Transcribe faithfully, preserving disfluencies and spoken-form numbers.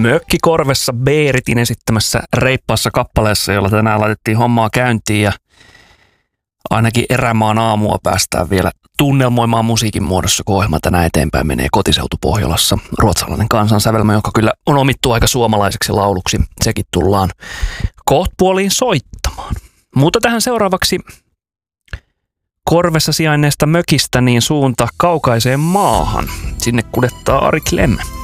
Mökkikorvessa Beeritin esittämässä reippaassa kappaleessa, jolla tänään laitettiin hommaa käyntiin ja ainakin erämaan aamua päästään vielä tunnelmoimaan musiikin muodossa, kun ohjelma tänään eteenpäin menee Kotiseutu Pohjolassa. Ruotsalainen kansansävelmä, joka kyllä on omittu aika suomalaiseksi lauluksi. Sekin tullaan kohtpuoliin soittamaan. Mutta tähän seuraavaksi Korvessa sijainneesta mökistä niin suunta kaukaiseen maahan. Sinne kuljettaa Ari Klemme.